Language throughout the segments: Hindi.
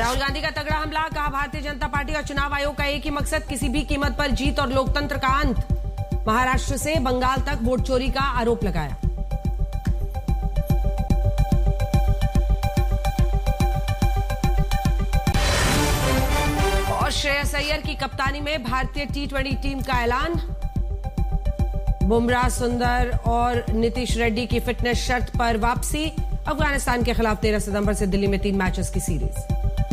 राहुल गांधी का तगड़ा हमला, कहा भारतीय जनता पार्टी और चुनाव आयोग का एक ही मकसद, किसी भी कीमत पर जीत और लोकतंत्र का अंत। महाराष्ट्र से बंगाल तक वोट चोरी का आरोप लगाया। और श्रेयस अय्यर की कप्तानी में भारतीय T20 टीम का ऐलान। बुमराह, सुंदर और नीतीश रेड्डी की फिटनेस शर्त पर वापसी। अफगानिस्तान के खिलाफ 13 सितंबर से दिल्ली में 3 मैचेस की series.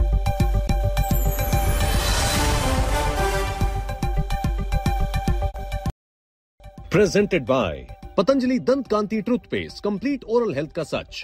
Presented by Patanjali Dant Kanti Toothpaste, complete oral health का सच।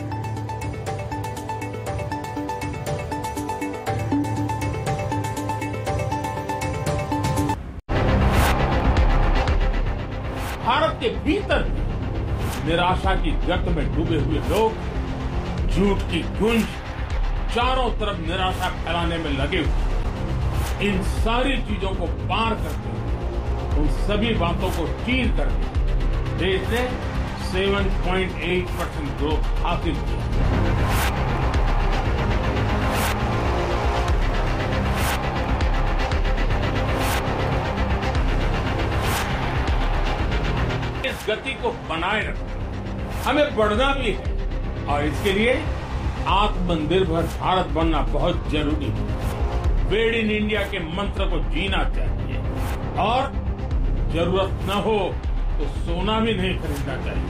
भारत के भीतर निराशा की गर्त में डूबे हुए लोग, झूठ की गूंज, चारों तरफ निराशा फैलाने में लगे हुए, इन सारी चीजों को पार करते हुए, उन सभी बातों को चीर करके देश ने 7.8% ग्रोथ हासिल किया। इस गति को बनाए रखना हमें बढ़ना भी है और इसके लिए आत्मनिर्भर भारत बनना बहुत जरूरी है। मेड इन इंडिया के मंत्र को जीना चाहिए और जरूरत न हो तो सोना भी नहीं खरीदना चाहिए।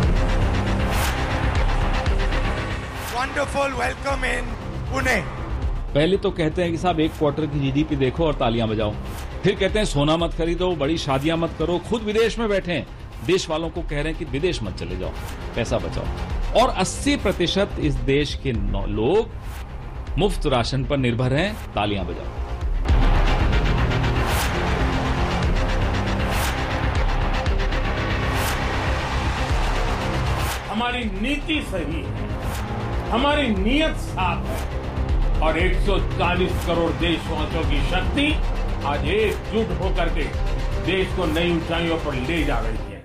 Wonderful welcome in Pune. पहले तो कहते हैं कि साहब एक क्वार्टर की जीडीपी देखो और तालियां बजाओ, फिर कहते हैं सोना मत खरीदो, बड़ी शादियां मत करो, खुद विदेश में बैठे हैं, देश वालों को कह रहे हैं कि विदेश मत चले जाओ, पैसा बचाओ। और 80% इस देश के लोग मुफ्त राशन पर निर्भर हैं, तालियां बजाओ। हमारी नीति सही है, हमारी नीयत साफ है और 140 करोड़ देशवासियों की शक्ति आज एकजुट होकर के देश को नई ऊंचाइयों पर ले जा रही है।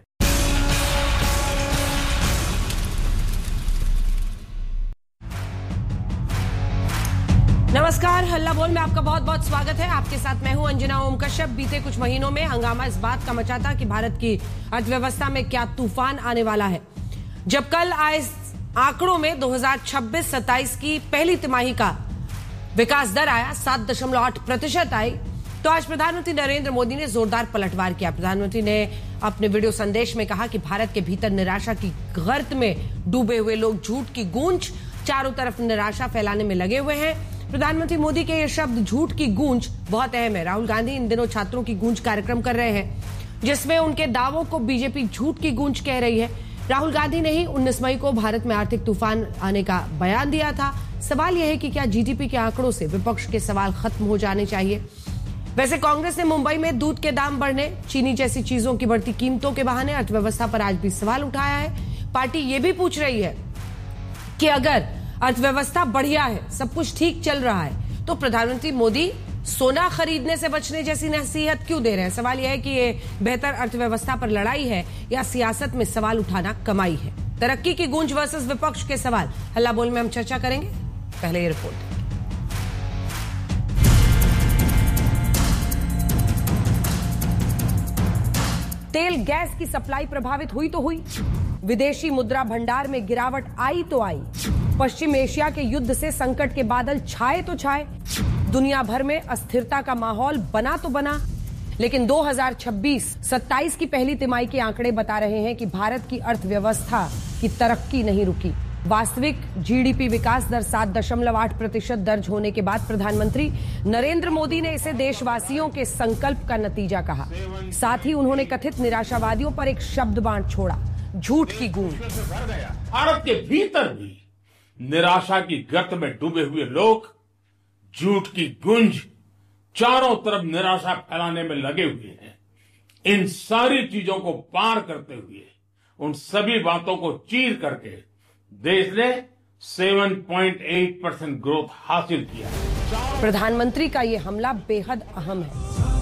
नमस्कार, हल्ला बोल में आपका बहुत बहुत स्वागत है। आपके साथ मैं हूं अंजना ओम कश्यप। बीते कुछ महीनों में हंगामा इस बात का मचा था कि भारत की अर्थव्यवस्था में क्या तूफान आने वाला है। जब कल आए आंकड़ों में 2026-27 की पहली तिमाही का विकास दर आया 7.8% आई, तो आज प्रधानमंत्री नरेंद्र मोदी ने जोरदार पलटवार किया। प्रधानमंत्री ने अपने वीडियो संदेश में कहा कि भारत के भीतर निराशा की गर्त में डूबे हुए लोग झूठ की गूंज चारों तरफ निराशा फैलाने में लगे हुए हैं। प्रधानमंत्री मोदी के ये शब्द झूठ की गूंज बहुत अहम है। राहुल गांधी इन दिनों छात्रों की गूंज कार्यक्रम कर रहे हैं, जिसमें उनके दावों को बीजेपी झूठ की गूंज कह रही है। राहुल गांधी ने ही 19 मई को भारत में आर्थिक तूफान आने का बयान दिया था। सवाल यह है कि क्या जीडीपी के आंकड़ों से विपक्ष के सवाल खत्म हो जाने चाहिए। वैसे कांग्रेस ने मुंबई में दूध के दाम बढ़ने, चीनी जैसी चीजों की बढ़ती कीमतों के बहाने अर्थव्यवस्था पर आज भी सवाल उठाया है। पार्टी ये भी पूछ रही है कि अगर अर्थव्यवस्था बढ़िया है, सब कुछ ठीक चल रहा है, तो प्रधानमंत्री मोदी सोना खरीदने से बचने जैसी नसीहत क्यों दे रहे हैं। सवाल यह है कि ये बेहतर अर्थव्यवस्था पर लड़ाई है या सियासत में सवाल उठाना कमाई है। तरक्की की गूंज वर्सेस विपक्ष के सवाल, हल्ला बोल में हम चर्चा करेंगे। पहले ये रिपोर्ट। तेल गैस की सप्लाई प्रभावित हुई तो हुई, विदेशी मुद्रा भंडार में गिरावट आई तो आई, पश्चिम एशिया के युद्ध से संकट के बादल छाए तो छाए, दुनिया भर में अस्थिरता का माहौल बना तो बना, लेकिन 2026-27 की पहली तिमाही के आंकड़े बता रहे हैं कि भारत की अर्थव्यवस्था की तरक्की नहीं रुकी। वास्तविक जीडीपी विकास दर 7.8% दर्ज होने के बाद प्रधानमंत्री नरेंद्र मोदी ने इसे देशवासियों के संकल्प का नतीजा कहा। साथ ही उन्होंने कथित निराशावादियों पर एक शब्द बाण छोड़ा, झूठ की गूंज। भारत के भीतर भी निराशा की गर्त में डूबे हुए लोग, झूठ की गूंज, चारों तरफ निराशा फैलाने में लगे हुए हैं। इन सारी चीजों को पार करते हुए, उन सभी बातों को चीर करके देश ने 7.8% ग्रोथ हासिल किया है। प्रधानमंत्री का ये हमला बेहद अहम है,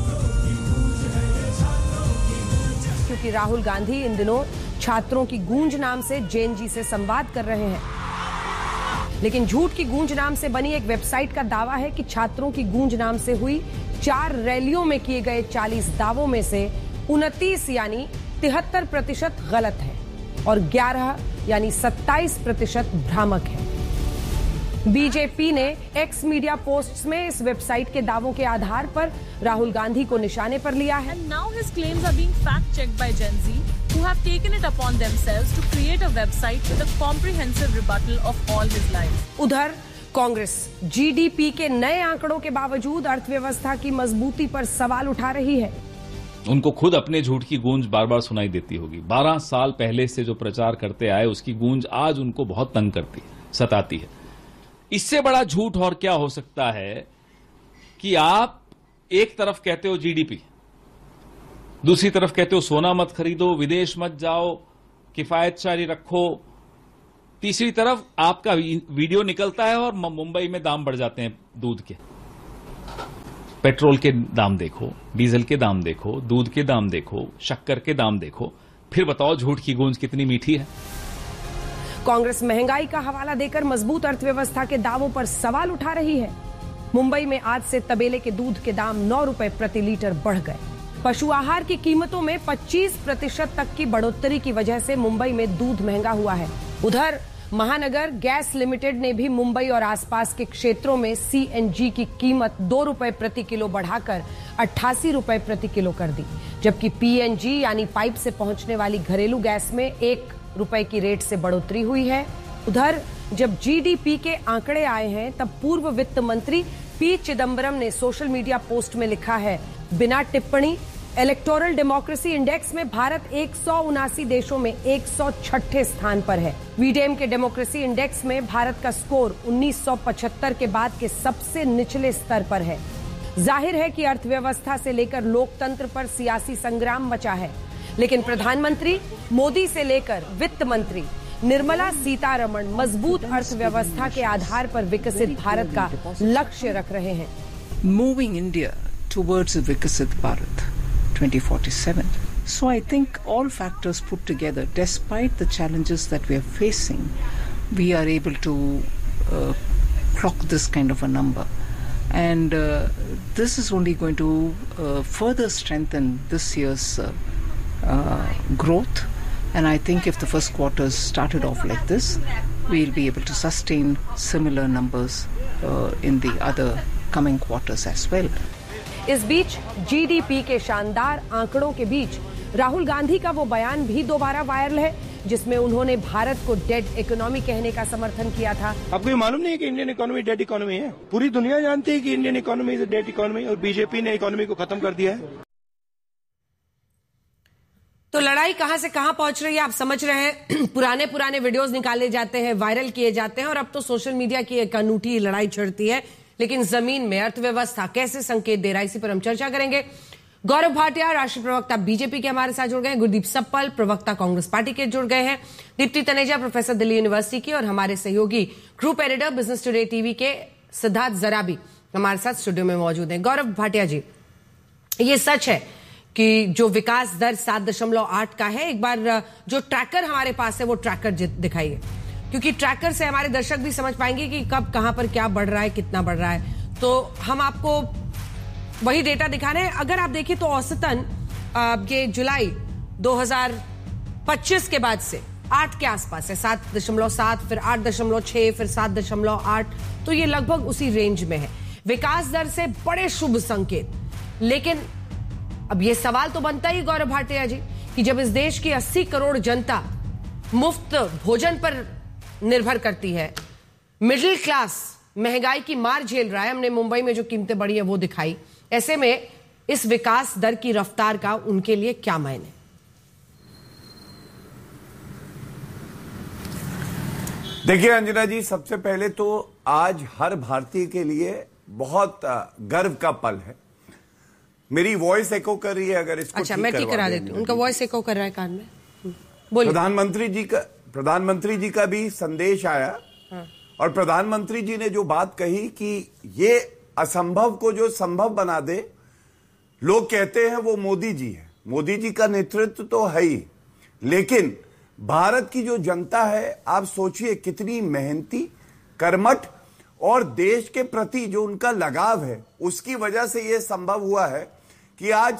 क्योंकि राहुल गांधी इन दिनों छात्रों की गूंज नाम से जेएनजी से संवाद कर रहे हैं। लेकिन झूठ की गूंज नाम से बनी एक वेबसाइट का दावा है कि छात्रों की गूंज नाम से हुई 4 रैलियों में किए गए 40 दावों में से 29 यानी 73% गलत है और 11 यानी 27% भ्रामक है। बीजेपी ने एक्स मीडिया पोस्ट्स में इस वेबसाइट के दावों के आधार पर राहुल गांधी को निशाने पर लिया है। And now his claims are being fact-checked by Gen Z, who have taken it upon themselves to create a website with a comprehensive rebuttal of all his lies. उधर कांग्रेस जीडीपी के नए आंकड़ों के बावजूद अर्थव्यवस्था की मजबूती पर सवाल उठा रही है। उनको खुद अपने झूठ की गूंज बार बार सुनाई देती होगी। 12 साल पहले से जो प्रचार करते आए उसकी गूंज आज उनको बहुत तंग करती है, सताती है। इससे बड़ा झूठ और क्या हो सकता है कि आप एक तरफ कहते हो जीडीपी, दूसरी तरफ कहते हो सोना मत खरीदो, विदेश मत जाओ, किफायत जारी रखो, तीसरी तरफ आपका वीडियो निकलता है और मुंबई में दाम बढ़ जाते हैं दूध के। पेट्रोल के दाम देखो, डीजल के दाम देखो, दूध के दाम देखो, शक्कर के दाम देखो, फिर बताओ झूठ की गूंज कितनी मीठी है। कांग्रेस महंगाई का हवाला देकर मजबूत अर्थव्यवस्था के दावों पर सवाल उठा रही है। मुंबई में आज से तबेले के दूध के दाम 9 रुपए प्रति लीटर बढ़ गए। पशु आहार की कीमतों में 25% तक की बढ़ोतरी की वजह से मुंबई में दूध महंगा हुआ है। उधर महानगर गैस लिमिटेड ने भी मुंबई और आसपास के क्षेत्रों में सीएनजी की कीमत 2 रुपए प्रति किलो बढ़ाकर 88 रुपए प्रति किलो कर दी, जबकि पीएनजी यानी पाइप से पहुंचने वाली घरेलू गैस में 1 रुपए की रेट से बढ़ोतरी हुई है। उधर जब जीडीपी के आंकड़े आए हैं तब पूर्व वित्त मंत्री पी चिदम्बरम ने सोशल मीडिया पोस्ट में लिखा है, बिना टिप्पणी इलेक्टोरल डेमोक्रेसी इंडेक्स में भारत 179 देशों में 106 स्थान पर है। वीडेम के डेमोक्रेसी इंडेक्स में भारत का स्कोर 1975 के बाद के सबसे निचले स्तर पर है। जाहिर है कि अर्थव्यवस्था से लेकर लोकतंत्र पर सियासी संग्राम मचा है, लेकिन प्रधानमंत्री मोदी से लेकर वित्त मंत्री निर्मला सीतारमण मजबूत अर्थव्यवस्था के आधार पर विकसित भारत का लक्ष्य रख रहे हैं। Moving India towards a Viksit Bharat 2047. So I think all factors put together, despite the challenges that we are facing, we are able to clock this kind of a number. And this is only going to further strengthen this year's growth. And I think if the first quarter started off like this, we'll be able to sustain similar numbers in the other coming quarters as well. इस बीच जीडीपी के शानदार आंकड़ों के बीच राहुल गांधी का वो बयान भी दोबारा वायरल है, जिसमें उन्होंने भारत को डेड इकोनॉमी कहने का समर्थन किया था। आपको ये मालूम नहीं है कि इंडियन इकोनॉमी डेड इकोनॉमी है? पूरी दुनिया जानती है कि Indian economy is dead economy और बीजेपी ने इकोनॉमी को खत्म कर दिया है। तो लड़ाई कहां से कहां पहुंच रही है आप समझ रहे हैं। पुराने वीडियोस निकाले जाते हैं, वायरल किए जाते हैं और अब तो सोशल मीडिया की एक अनूठी लड़ाई छिड़ती है। लेकिन जमीन में अर्थव्यवस्था कैसे संकेत दे रहा है, इसी पर हम चर्चा करेंगे। गौरव भाटिया राष्ट्रीय प्रवक्ता बीजेपी के हमारे साथ जुड़ गए हैं, गुरदीप सप्पल प्रवक्ता कांग्रेस पार्टी के जुड़ गए हैं, दीप्ति तनेजा प्रोफेसर दिल्ली यूनिवर्सिटी की और हमारे सहयोगी group editor business today TV के सिद्धार्थ जराबी हमारे साथ स्टूडियो में मौजूद हैं। गौरव भाटिया जी, ये सच है कि जो विकास दर 7.8 का है, एक बार जो ट्रैकर हमारे पास है वो ट्रैकर दिखाइए, क्योंकि ट्रैकर से हमारे दर्शक भी समझ पाएंगे कि कब कहां पर क्या बढ़ रहा है, कितना बढ़ रहा है। तो हम आपको वही डेटा दिखा रहे हैं। अगर आप देखिए तो औसतन ये जुलाई 2025 के बाद से 8 के आसपास है, 7.7, फिर 8.6, फिर 7.8, तो ये लगभग उसी रेंज में है। विकास दर से बड़े शुभ संकेत। लेकिन अब ये सवाल तो बनता ही गौरव भाटिया जी कि जब इस देश की 80 करोड़ जनता मुफ्त भोजन पर निर्भर करती है, मिडिल क्लास महंगाई की मार झेल रहा है, हमने मुंबई में जो कीमतें बढ़ी है वो दिखाई, ऐसे में इस विकास दर की रफ्तार का उनके लिए क्या मायने? देखिए अंजना जी, सबसे पहले तो आज हर भारतीय के लिए बहुत गर्व का पल है। मेरी वॉइस एको कर रही है, अगर इसको अच्छा मैं ठीक करा देती हूँ। उनका वॉइस एको कर रहा है कान में। बोलिए। प्रधानमंत्री जी का भी संदेश आया। हाँ। और प्रधानमंत्री जी ने जो बात कही कि ये असंभव को जो संभव बना दे, लोग कहते हैं वो मोदी जी है। मोदी जी का नेतृत्व तो है ही, लेकिन भारत की जो जनता है, आप सोचिए कितनी मेहनती, कर्मठ और देश के प्रति जो उनका लगाव है, उसकी वजह से यह संभव हुआ है कि आज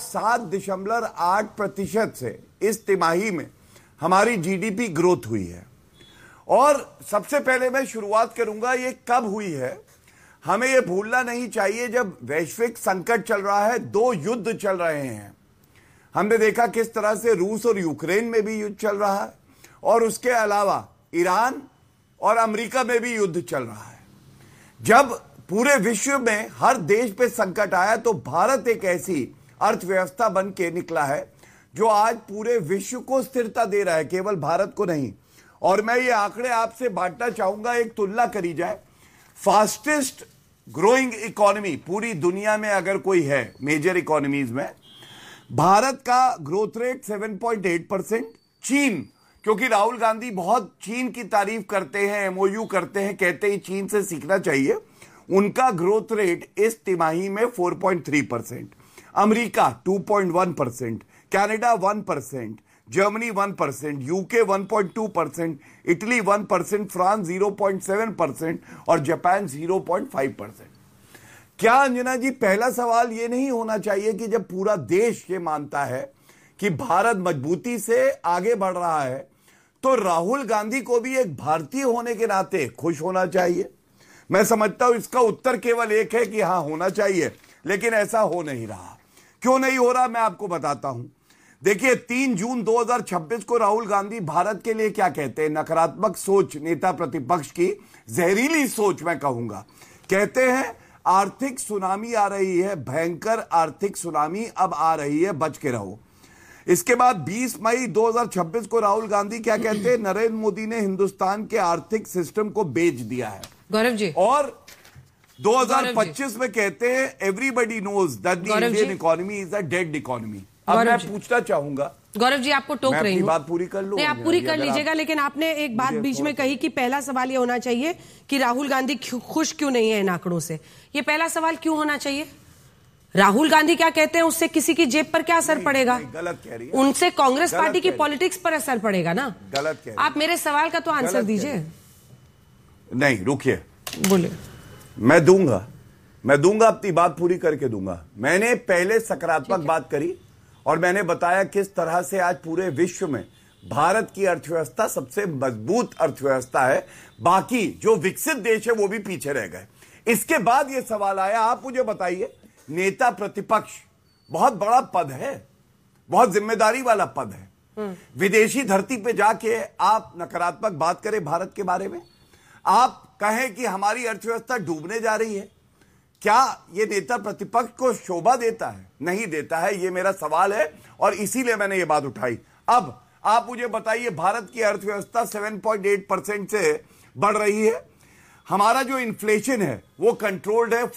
7.8% से इस तिमाही में हमारी जीडीपी ग्रोथ हुई है। और सबसे पहले मैं शुरुआत करूंगा ये कब हुई है। हमें यह भूलना नहीं चाहिए, जब वैश्विक संकट चल रहा है, 2 युद्ध चल रहे हैं। हमने देखा किस तरह से रूस और यूक्रेन में भी युद्ध चल रहा है, और उसके अलावा ईरान और अमेरिका में भी युद्ध चल रहा है। जब पूरे विश्व में हर देश पे संकट आया तो भारत एक ऐसी अर्थव्यवस्था बन के निकला है जो आज पूरे विश्व को स्थिरता दे रहा है, केवल भारत को नहीं। और मैं ये आंकड़े आपसे बांटना चाहूंगा, एक तुलना करी जाए। फास्टेस्ट ग्रोइंग इकोनॉमी पूरी दुनिया में अगर कोई है मेजर इकोनॉमीज में, भारत का ग्रोथ रेट 7.8%। चीन, क्योंकि राहुल गांधी बहुत चीन की तारीफ करते हैं, एमओयू करते हैं, कहते हैं चीन से सीखना चाहिए, उनका ग्रोथ रेट इस तिमाही में 4.3%। America 2.1%, Canada 1%, Germany 1%, UK 1.2%, Italy 1%, France 0.7% और जापान 0.5%। क्या अंजना जी, पहला सवाल यह नहीं होना चाहिए कि जब पूरा देश ये मानता है कि भारत मजबूती से आगे बढ़ रहा है, तो राहुल गांधी को भी एक भारतीय होने के नाते खुश होना चाहिए? मैं समझता हूं इसका उत्तर केवल एक है कि हां, होना चाहिए, लेकिन ऐसा हो नहीं रहा। क्यों नहीं हो रहा, मैं आपको बताता हूं। देखिए, 3 जून 2026 को राहुल गांधी भारत के लिए क्या कहते हैं? नकारात्मक सोच, नेता प्रतिपक्ष की जहरीली सोच मैं कहूंगा। कहते हैं आर्थिक सुनामी आ रही है, भयंकर आर्थिक सुनामी अब आ रही है, बच के रहो। इसके बाद 20 मई 2026 को राहुल गांधी क्या कहते हैं? नरेंद्र मोदी ने हिंदुस्तान के आर्थिक सिस्टम को बेच दिया है। गौरव जी। और 2025 में कहते हैं everybody knows that the Indian economy is a dead economy. अब मैं पूछना चाहूंगा, गौरव जी, आपको टोक रही हूं, बात पूरी कर लो। नहीं, आप पूरी कर लीजिएगा, लेकिन आपने एक बात बीच में कही कि पहला सवाल ये होना चाहिए कि राहुल गांधी खुश क्यों नहीं है इन आंकड़ों से। ये पहला सवाल क्यों होना चाहिए? राहुल गांधी क्या कहते हैं, उससे किसी की जेब पर क्या असर पड़ेगा? गलत कह रही है। उनसे कांग्रेस पार्टी की पॉलिटिक्स पर असर पड़ेगा ना। गलत कह रही है। आप मेरे सवाल का तो आंसर दीजिए। नहीं, रुकिए, बोले। मैं दूंगा, अपनी बात पूरी करके दूंगा। मैंने पहले सकारात्मक बात करी और मैंने बताया किस तरह से आज पूरे विश्व में भारत की अर्थव्यवस्था सबसे मजबूत अर्थव्यवस्था है, बाकी जो विकसित देश है वो भी पीछे रह गए। इसके बाद ये सवाल आया, आप मुझे बताइए, नेता प्रतिपक्ष बहुत बड़ा पद है, बहुत जिम्मेदारी वाला पद है। विदेशी धरती पे जाके आप नकारात्मक बात करें भारत के बारे में, आप कहें कि हमारी अर्थव्यवस्था डूबने जा रही है, क्या ये नेता प्रतिपक्ष को शोभा देता है? नहीं देता है, ये मेरा सवाल है और इसीलिए मैंने ये बात उठाई। अब आप मुझे बताइए, भारत की अर्थव्यवस्था 7.8% से बढ़ रही है, हमारा जो इन्फ्लेशन है वो कंट्रोल्ड है,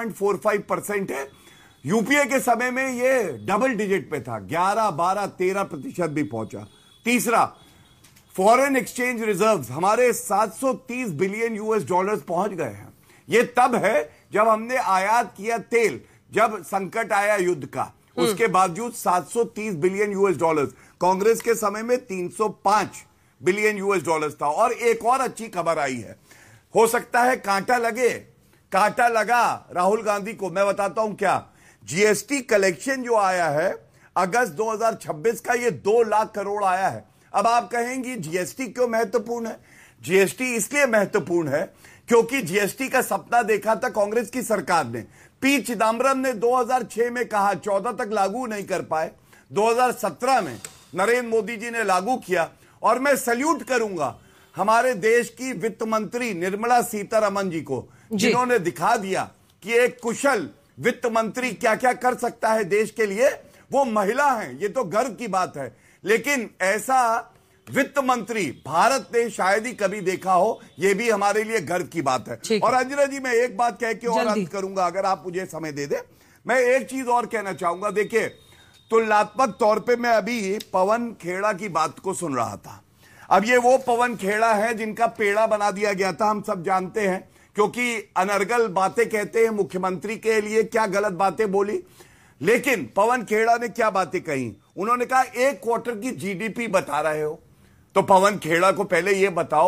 4.45% है। यूपीए के समय में ये डबल डिजिट पे था, 11, 12, 13% भी पहुंचा। तीसरा, फॉरेन एक्सचेंज रिजर्व्स हमारे 730 बिलियन US $ पहुंच गए हैं। ये तब है जब हमने आयात किया तेल, जब संकट आया युद्ध का, उसके बावजूद 730 बिलियन US $। कांग्रेस के समय में 305 बिलियन US$ था। और एक और अच्छी खबर आई है, हो सकता है कांटा लगे, कांटा लगा राहुल गांधी को, मैं बताता हूं क्या। जीएसटी कलेक्शन जो आया है अगस्त 2026 का, ये 2 लाख करोड़ आया है। अब आप कहेंगे जीएसटी क्यों महत्वपूर्ण है? जीएसटी इसलिए महत्वपूर्ण है क्योंकि जीएसटी का सपना देखा था कांग्रेस की सरकार ने। पी चिदम्बरम ने 2006 में कहा, 14 तक लागू नहीं कर पाए, 2017 में नरेंद्र मोदी जी ने लागू किया। और मैं सैल्यूट करूंगा हमारे देश की वित्त मंत्री निर्मला सीतारमण जी को, जिन्होंने दिखा दिया कि एक कुशल वित्त मंत्री क्या क्या कर सकता है देश के लिए। वो महिला हैं, ये तो गर्व की बात है, लेकिन ऐसा वित्त मंत्री भारत ने शायद ही कभी देखा हो, यह भी हमारे लिए गर्व की बात है। और अंजना जी, मैं एक बात कह के और अंत करूंगा, अगर आप मुझे समय दे दे। मैं एक चीज और कहना चाहूंगा। देखिए, तुलनात्मक तौर पे मैं अभी पवन खेड़ा की बात को सुन रहा था। अब ये वो पवन खेड़ा है जिनका पेड़ा बना दिया गया था, हम सब जानते हैं, क्योंकि अनर्गल बातें कहते हैं, मुख्यमंत्री के लिए क्या गलत बातें बोली। लेकिन पवन खेड़ा ने क्या बातें कही? उन्होंने कहा 1 क्वार्टर की जीडीपी बता रहे हो, तो पवन खेड़ा को पहले यह बताओ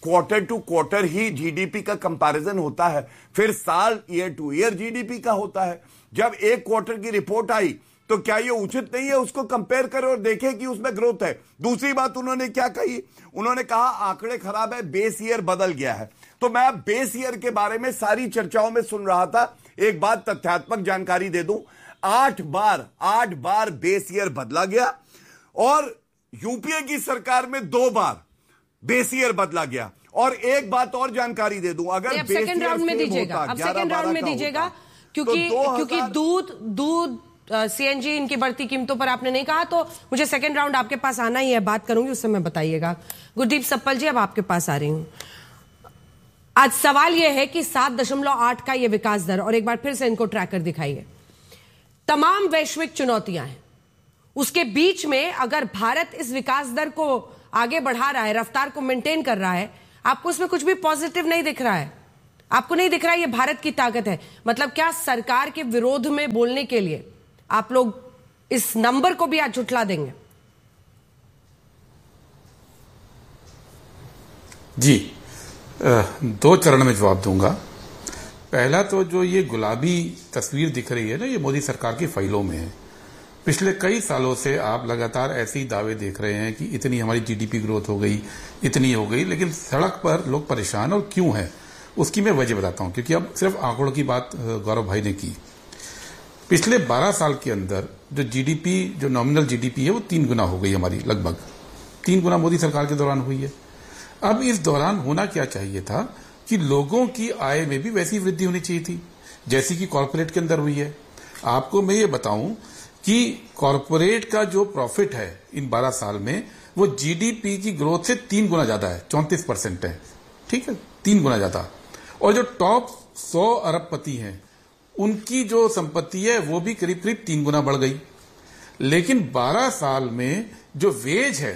quarter to quarter he GDP का कंपैरिजन होता है, फिर साल ईयर टू ईयर जीडीपी का होता है। जब एक क्वार्टर की रिपोर्ट आई तो क्या ये उचित नहीं है उसको कंपेयर करें और देखें कि उसमें ग्रोथ है। दूसरी बात उन्होंने क्या कही, उन्होंने कहा आंकड़े खराब है, बेस ईयर बदल गया है। तो मैं अब बेस ईयर के बारे में सारी चर्चाओं में सुन रहा था, एक बात तथ्यात्मक जानकारी दे दूं, 8 बार बेस ईयर बदला गया और यूपीए की सरकार में 2 बार बेस ईयर बदला गया। और एक बात और जानकारी दे दूं, अगर सेकंड राउंड में दीजिएगा, अब सेकंड राउंड में दीजिएगा, क्योंकि दूध सीएनजी इनकी बढ़ती कीमतों पर आपने नहीं कहा, तो मुझे सेकंड राउंड आपके पास आना ही है, बात करूंगी उस समय बताइएगा। गुरदीप सप्पल जी, अब आपके पास आ रही हूं। आज सवाल यह है कि 7.8 का यह विकास दर, और एक बार फिर से इनको ट्रैकर दिखाइए, तमाम वैश्विक चुनौतियां हैं, उसके बीच में अगर भारत इस विकास दर को आगे बढ़ा रहा है, रफ्तार को मेंटेन कर रहा है, आपको इसमें कुछ भी पॉजिटिव नहीं दिख रहा है? आपको नहीं दिख रहा है ये भारत की ताकत है? मतलब क्या सरकार के विरोध में बोलने के लिए आप लोग इस नंबर को भी आज झुठला देंगे? जी, 2 चरण में जवाब दूंगा। पहला तो जो ये गुलाबी तस्वीर दिख रही है ना, ये मोदी सरकार की फाइलों में है। पिछले कई सालों से आप लगातार ऐसे ही दावे देख रहे हैं कि इतनी हमारी जीडीपी ग्रोथ हो गई, इतनी हो गई, लेकिन सड़क पर लोग परेशान और क्यों है उसकी मैं वजह बताता हूं, क्योंकि अब सिर्फ आंकड़ों की बात गौरव भाई ने की। पिछले 12 साल के अंदर जो जीडीपी, जो नॉमिनल जीडीपी है, वो 3 गुना हो गई हमारी, लगभग 3 गुना मोदी सरकार के दौरान हुई है। अब इस दौरान होना क्या चाहिए था कि लोगों की आय में भी वैसी वृद्धि होनी चाहिए थी जैसी कि कॉर्पोरेट के अंदर हुई है। आपको मैं ये बताऊं कि कॉर्पोरेट का जो प्रॉफिट है इन 12 साल में, वो जीडीपी की ग्रोथ से 3 गुना ज्यादा है, 34% है, ठीक है, 3 गुना ज्यादा। और जो टॉप 100 अरबपति हैं, उनकी जो संपत्ति है वो भी करीब करीब 3 गुना बढ़ गई। लेकिन 12 साल में जो वेज है,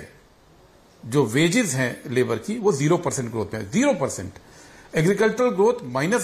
जो वेजेस हैं लेबर की, वो 0% ग्रोथ में है, 0%। एग्रीकल्चरल ग्रोथ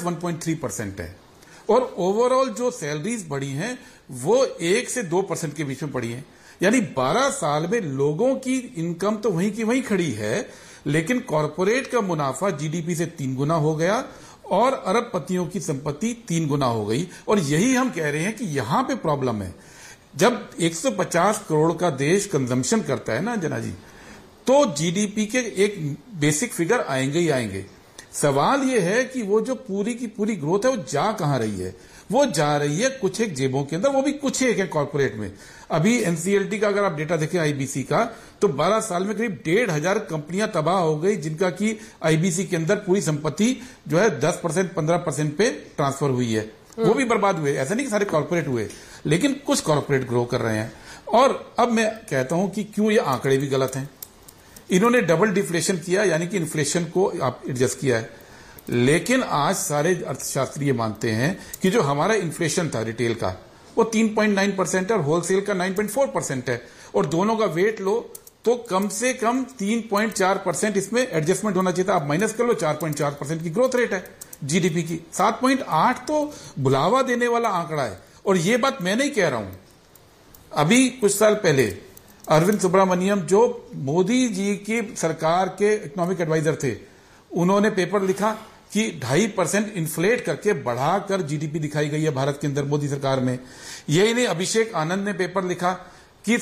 -1.3% है। और ओवरऑल जो सैलरीज बढ़ी हैं वो 1 से 2% के बीच में बढ़ी हैं। यानी 12 साल में लोगों की इनकम तो वहीं की वहीं खड़ी है, लेकिन कॉर्पोरेट का मुनाफा जीडीपी से 3 गुना हो गया और अरबपतियों की संपत्ति 3 गुना हो गई। और यही हम कह रहे हैं कि यहां पे प्रॉब्लम है। जब 150 करोड़ का देश कंजम्पशन करता है ना जना जी, तो जीडीपी के एक बेसिक फिगर आएंगे ही आएंगे। सवाल यह है कि वो जो पूरी की पूरी ग्रोथ है वो जा कहां रही है? वो जा रही है कुछ एक जेबों के अंदर, वो भी कुछ एक है कॉर्पोरेट में। अभी एनसीएलटी का अगर आप डेटा देखें आईबीसी का, तो 12 साल में करीब 1,500 कंपनियां तबाह हो गई, जिनका की आईबीसी के अंदर पूरी संपत्ति जो है 10% 15% पे ट्रांसफर हुई है। वो भी बर्बाद हुए। ऐसा नहीं कि सारे कॉर्पोरेट हुए, लेकिन कुछ कॉर्पोरेट ग्रो कर रहे हैं। और अब मैं कहता हूं कि क्यों ये आंकड़े भी गलत हैं। इन्होंने डबल डिफ्लेशन किया, यानी कि इन्फ्लेशन को आप एडजस्ट किया है, लेकिन आज सारे अर्थशास्त्री मानते हैं कि जो हमारा इन्फ्लेशन था रिटेल का, वो 3.9% है और होलसेल का 9.4% है। और दोनों का वेट लो तो कम से कम 3.4% इसमें एडजस्टमेंट होना चाहिए था। आप माइनस कर लो, 4.4% की ग्रोथ रेट है जीडीपी की। 7.8 तो बुलावा देने वाला आंकड़ा है। और ये बात मैं नहीं कह रहा हूं। अभी कुछ साल पहले अरविंद सुब्रमण्यम, जो मोदी जी की सरकार के इकोनॉमिक एडवाइजर थे, उन्होंने पेपर लिखा कि 2.5% इन्फ्लेट करके बढ़ाकर जीडीपी दिखाई गई है भारत के अंदर मोदी सरकार में। यही नहीं, अभिषेक आनंद ने पेपर लिखा कि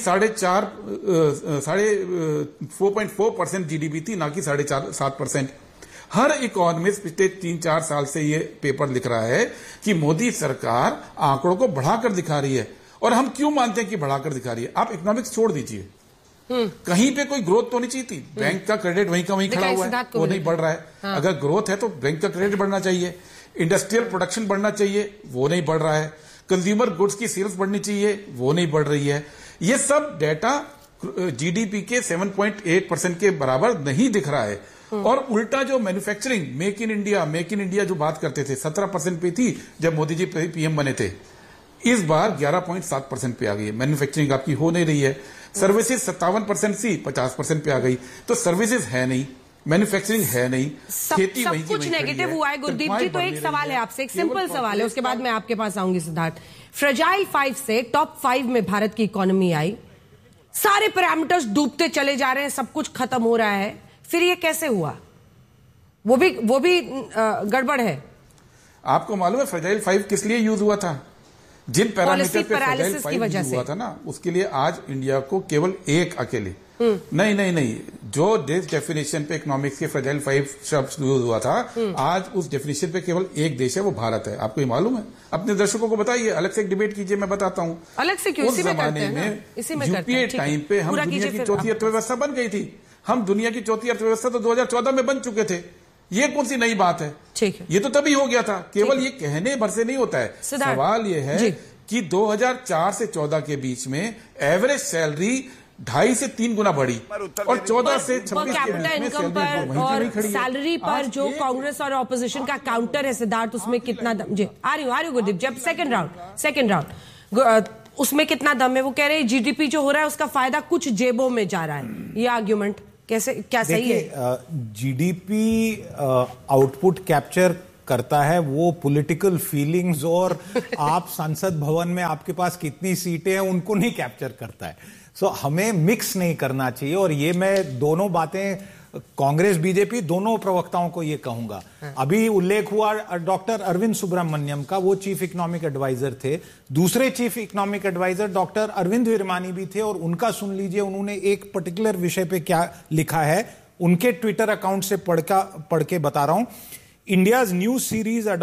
4.4% जीडीपी थी, ना कि 7.5%। हर इकोनॉमिस्ट पिछले 3-4 साल से ये पेपर लिख रहा है कि मोदी सरकार आंकड़ों को बढ़ाकर दिखा रही है। और हम क्यों मानते हैं कि बढ़ाकर दिखा रही है? आप इकोनॉमिक्स छोड़ दीजिए, कहीं पे कोई ग्रोथ तो नहीं चाहिए थी। बैंक का क्रेडिट वहीं का वहीं खड़ा हुआ है, वो नहीं बढ़ रहा है। अगर ग्रोथ है तो बैंक का क्रेडिट बढ़ना चाहिए, इंडस्ट्रियल प्रोडक्शन बढ़ना चाहिए, वो नहीं बढ़ रहा है। कंज्यूमर गुड्स की सेल्स बढ़नी चाहिए, वो नहीं बढ़ रही है। ये सब डेटा जीडीपी के 7.8% के बराबर नहीं दिख रहा है। और उल्टा जो मैन्युफैक्चरिंग, मेक इन इंडिया जो बात करते थे, 17% पे थी जब मोदी जी पीएम बने थे, इस बार 11.7% पे आ गई है। मैन्युफैक्चरिंग आपकी हो नहीं रही है। सर्विसेज 57% सी 50% पे आ गई। तो सर्विसेज है नहीं, मैन्युफैक्चरिंग है नहीं, खेती सब कुछ नेगेटिव हुआ है। गुरदीप जी, तो एक सवाल है आपसे, एक सिंपल सवाल है, उसके बाद मैं आपके पास आऊंगी सिद्धार्थ। फ्रेजाइल 5 से टॉप 5 में भारत की इकोनॉमी आई, सारे पैरामीटर्स डूबते चले जा रहे हैं, सब कुछ खत्म हो रहा है, फिर ये कैसे हुआ? वो भी गड़बड़ है। आपको मालूम है फ्रेजाइल 5 किस लिए यूज हुआ था? जिन पैरामीटर पे फ्रेजाइल 5 यूज हुआ था ना, उसके लिए आज इंडिया को केवल एक अकेले नहीं, जो डेफिनेशन पे इकोनॉमिक्स के फ्रेजाइल 5 शब्द यूज हुआ था, आज उस डेफिनेशन पे केवल एक देश है, वो भारत है। आपको ये मालूम है? अपने दर्शकों को बताइए, अलग से एक डिबेट कीजिए, मैं बताता हूं। अलग से क्यों? उस जमाने में यूपीए टाइम पे हम दुनिया की चौथी अर्थव्यवस्था बन गई थी। हम दुनिया की चौथी अर्थव्यवस्था तो 2014 में बन चुके थे। ये कौन सी नई बात है? ठीक है, ये तो तभी हो गया था। केवल ये कहने भर से नहीं होता है। सवाल ये है कि 2004 से 14 के बीच में एवरेज सैलरी 2.5 से 3 गुना बढ़ी और 14 से 26 के बीच में इनकम पर और सैलरी पर जो कांग्रेस और ऑपोजिशन का काउंटर है सिद्धार्थ, उसमें कितना दम? जी आ रही हूँ गुरदीप। जब सेकंड राउंड उसमें कितना दम है? वो कह रहे हैं जीडीपी जो हो रहा है उसका फायदा कुछ जेबों में जा रहा है। ये आर्ग्यूमेंट कैसे, क्या सही है? जीडीपी आउटपुट कैप्चर करता है वो पॉलिटिकल फीलिंग्स, और आप संसद भवन में आपके पास कितनी सीटें हैं उनको नहीं कैप्चर करता है। सो हमें मिक्स नहीं करना चाहिए। और ये मैं दोनों बातें कांग्रेस बीजेपी दोनों प्रवक्ताओं को ये कहूंगा। अभी उल्लेख हुआ डॉक्टर अरविंद सुब्रमण्यम का, वो चीफ इकोनॉमिक एडवाइजर थे। दूसरे chief economic adviser doctor Arvind Virmani भी थे, और उनका सुन लीजिए उन्होंने एक पर्टिकुलर विषय पे क्या लिखा है। उनके ट्विटर अकाउंट से पढ़ के बता रहा हूं। India's new series